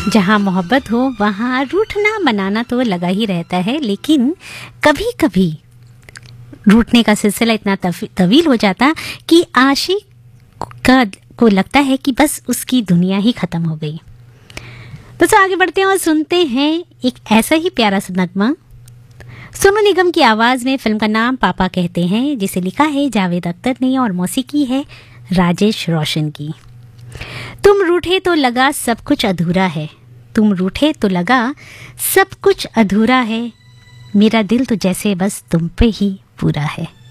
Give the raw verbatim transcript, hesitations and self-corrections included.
जहाँ मोहब्बत हो वहाँ रूठना मनाना तो लगा ही रहता है, लेकिन कभी कभी रूठने का सिलसिला इतना तवील हो जाता कि आशिक का को लगता है कि बस उसकी दुनिया ही ख़त्म हो गई। तो आगे बढ़ते हैं और सुनते हैं एक ऐसा ही प्यारा सा नगमा सोनू निगम की आवाज़ में। फिल्म का नाम पापा कहते हैं, जिसे लिखा है जावेद अख्तर ने और मौसीकी है राजेश रोशन की। तुम रूठे तो लगा सब कुछ अधूरा है, तुम रूठे तो लगा सब कुछ अधूरा है, मेरा दिल तो जैसे बस तुम पे ही पूरा है।